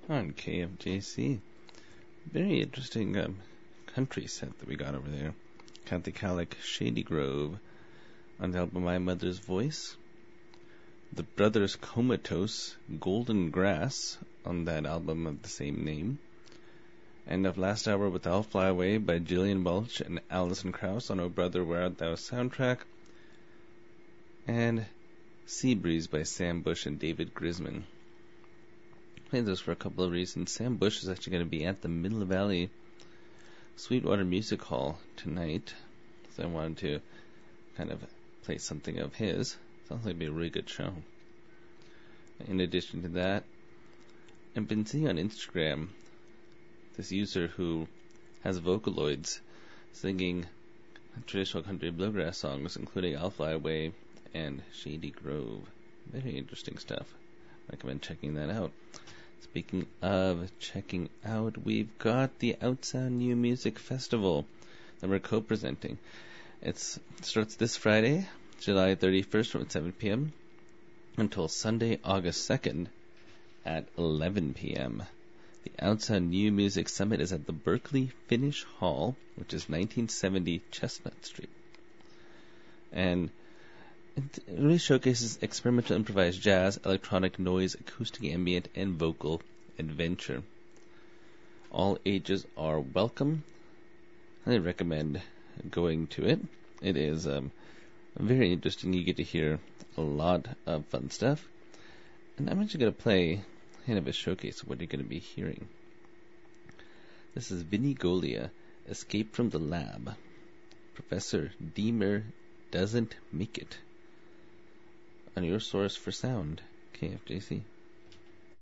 on KFJC. Very interesting country set that we got over there. Kathy Kallick, Shady Grove, on the album My Mother's Voice. The Brothers Comatose, Golden Grass, on that album of the same name. End of last hour with I'll Fly Away by Gillian Welch and Alison Krauss on Oh Brother Where Art Thou soundtrack. And Sea Breeze by Sam Bush and David Grisman. I played those for a couple of reasons. Sam Bush is actually going to be at the Middle Valley Sweetwater Music Hall tonight, so I wanted to kind of play something of his. Sounds like it'd be a really good show. In addition to that, I've been seeing on Instagram this user who has Vocaloids singing traditional country bluegrass songs, including I'll Fly Away and Shady Grove. Very interesting stuff. Recommend checking that out. Speaking of checking out, we've got the Outsound New Music Festival that we're co-presenting. It starts this Friday, July 31st from 7 p.m. until Sunday, August 2nd at 11 p.m. The Outsound New Music Summit is at the Berkeley Finnish Hall, which is 1970 Chestnut Street. And it really showcases experimental improvised jazz, electronic noise, acoustic ambient, and vocal adventure. All ages are welcome. I recommend going to it. It is very interesting. You get to hear a lot of fun stuff. And I'm actually going to play kind of a showcase of what you're going to be hearing. This is Vinnie Golia, Escape from the Lab. Professor Deemer Doesn't Make It. On your source for sound, KFJC.